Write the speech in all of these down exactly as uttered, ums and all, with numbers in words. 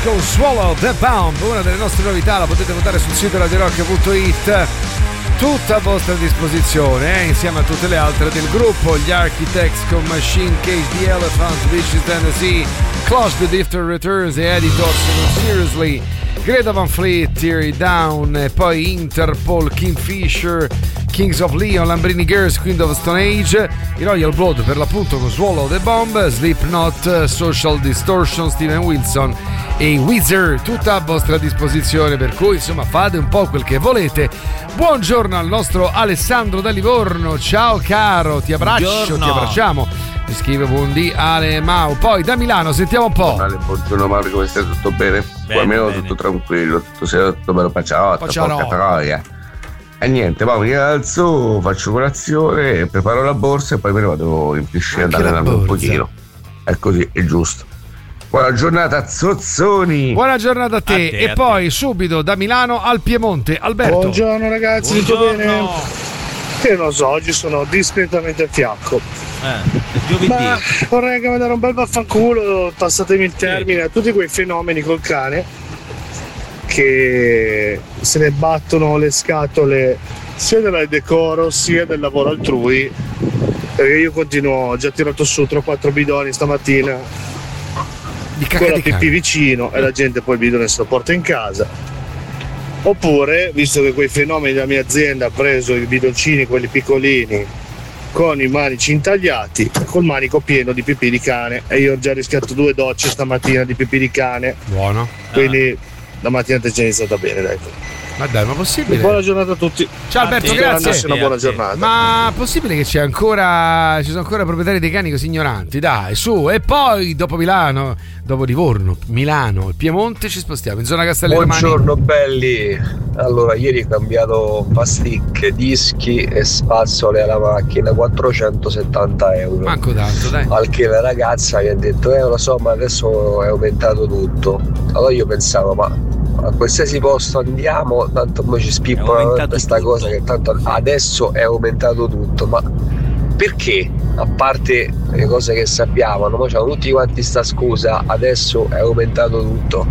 con Swallow the Bomb, una delle nostre novità, la potete votare sul sito radio rock punto it, tutta a vostra disposizione, eh, insieme a tutte le altre del gruppo, gli Architects con Machine Cage the Elephant, Vicious Tennessee, Clash the Drifter Returns e Editors con Seriously, Greta Van Fleet, Tear It Down, e poi Interpol, Kingfisher, Kings of Leon, Lambrini Girls, Queen of Stone Age, i Royal Blood per l'appunto con Swallow the Bomb, Slipknot, Social Distortion, Steven Wilson e Wizard, tutta a vostra disposizione, per cui insomma fate un po' quel che volete. Buongiorno al nostro Alessandro da Livorno, ciao caro, ti abbraccio, buongiorno. Ti abbracciamo. Mi scrive buondì Ale Mau. Poi da Milano sentiamo un po'. Ale, buongiorno Mauro, come stai? Tutto bene? Bene, almeno bene. Tutto tranquillo, tutto sei tutto bello paciarotta, Paciarotta. porca troia. E niente, poi mi alzo, faccio colazione, preparo la borsa e poi me ne vado in piscina ad Anche la allenarmi un borsa. pochino. È così, è giusto. Buona giornata Zozzoni. Buona giornata a te, A te, e a poi subito da Milano al Piemonte, Alberto. Buongiorno ragazzi, tutto bene? Buongiorno. Che non so, oggi sono discretamente a fiacco. Eh, è giovedì. Ma vorrei anche mandare un bel vaffanculo, passatemi il termine, a tutti quei fenomeni col cane che se ne battono le scatole sia del decoro sia del lavoro altrui, perché io continuo, ho già tirato su tre o quattro bidoni stamattina Di con cacca la di pipì cane. vicino e la gente poi il bidone se lo porta in casa. Oppure, visto che quei fenomeni della mia azienda ha preso i bidoncini, quelli piccolini, con i manici intagliati, col manico pieno di pipì di cane, e io ho già rischiato due docce stamattina di pipì di cane, Buono. quindi la mattinata è già iniziata bene, dai. Ma dai, ma possibile? Buona giornata a tutti. Ciao Alberto, A te, grazie. Andarsi una buona giornata. Ma possibile che c'è ancora ci sono ancora proprietari dei cani così ignoranti? Dai, su. E poi dopo Milano, dopo Livorno, Milano, il Piemonte, ci spostiamo in zona Castelli Romani. Buongiorno belli, allora ieri ho cambiato pasticche, dischi e spazzole alla macchina, quattrocentosettanta euro. Manco tanto, dai. Al che la ragazza mi ha detto, eh lo so ma adesso è aumentato tutto. Allora io pensavo, ma a qualsiasi posto andiamo, tanto poi ci È spippola aumentato questa tutto. cosa che tanto adesso è aumentato tutto, ma perché? A parte le cose che sappiamo, no? C'hanno tutti quanti sta scusa, adesso è aumentato tutto.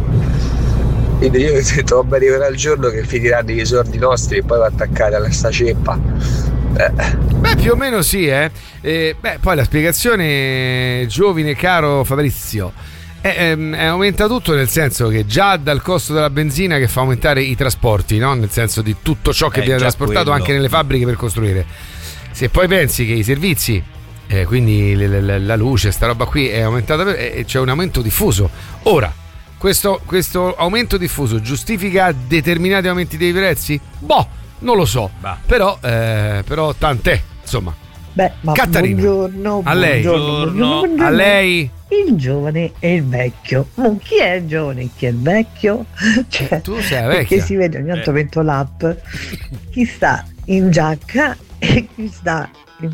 Quindi io ho detto, vabbè, arriverà il giorno che finiranno i soldi nostri e poi va attaccare alla sta ceppa. Eh. Beh, più o meno sì, eh. Eh, beh, poi la spiegazione, giovine caro Fabrizio, è, ehm, è aumenta tutto, nel senso che già dal costo della benzina che fa aumentare i trasporti, no? Nel senso di tutto ciò che Eh, viene già trasportato quello. anche nelle fabbriche per costruire. Se poi pensi che i servizi, eh, quindi le- le- la luce, sta roba qui è aumentata per- e c'è un aumento diffuso. Ora, questo, questo aumento diffuso giustifica determinati aumenti dei prezzi? Boh, non lo so. Bah. Però, eh, però tant'è, insomma. Beh, ma Catarina. buongiorno, A lei. buongiorno, Buongiorno. buongiorno, buongiorno. A lei? Il giovane e il vecchio. Ma chi è il giovane e chi è il vecchio? Cioè, Tu sei la perché vecchia. si vede ogni tanto Eh. metto l'app, chi sta in giacca e chi sta in-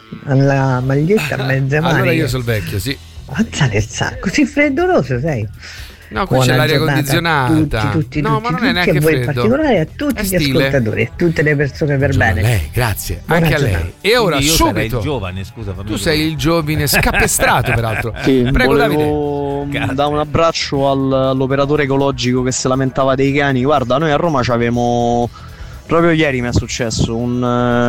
alla maglietta a mezze maniche. Allora io sono il vecchio, sì. Mazza nel sacco, così freddoloso sei. No, qui Buona c'è l'aria giornata a condizionata. Tutti, tutti, no, tutti, ma non è tutti, neanche a voi in freddo. particolare, a tutti È gli stile. ascoltatori, a tutte le persone per Buongiorno bene. a lei, grazie. Buona Anche a lei. giornata. E ora Quindi io sarei subito. il giovane, scusa, fammi Tu sei il giovine scapestrato, peraltro. Sì, Prego, volevo Davide. dare un abbraccio al- all'operatore ecologico che si lamentava dei cani. Guarda, noi a Roma c'avevamo, proprio ieri mi è successo un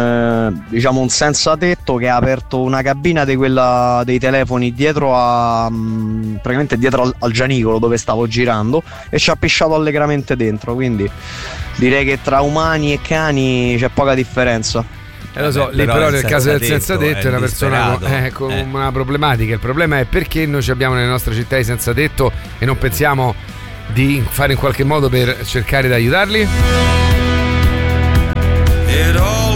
eh, diciamo un senza tetto che ha aperto una cabina di quella dei telefoni dietro a mm, praticamente dietro al, al gianicolo dove stavo girando e ci ha pisciato allegramente dentro, quindi direi che tra umani e cani c'è poca differenza. Eh, lo so, Vabbè, lì però però il nel senza caso del tetto senza tetto è è una persona con, disperato. eh, con Eh. una problematica. Il problema è perché noi ci abbiamo nelle nostre città i senza tetto e non pensiamo di fare in qualche modo per cercare di aiutarli? It all